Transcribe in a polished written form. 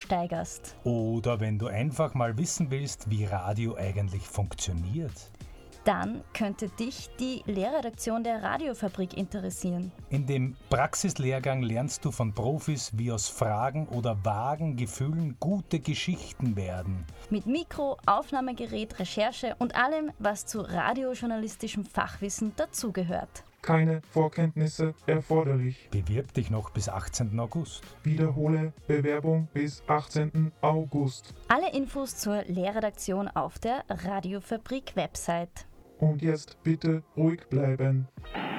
steigerst. Oder wenn du einfach mal wissen willst, wie Radio eigentlich funktioniert. Dann könnte dich die Lehrredaktion der Radiofabrik interessieren. In dem Praxislehrgang lernst du von Profis, wie aus Fragen oder vagen Gefühlen gute Geschichten werden. Mit Mikro, Aufnahmegerät, Recherche und allem, was zu radiojournalistischem Fachwissen dazugehört. Keine Vorkenntnisse erforderlich. Bewirb dich noch bis 18. August. Wiederhole Bewerbung bis 18. August. Alle Infos zur Lehrredaktion auf der Radiofabrik-Website. Und jetzt bitte ruhig bleiben.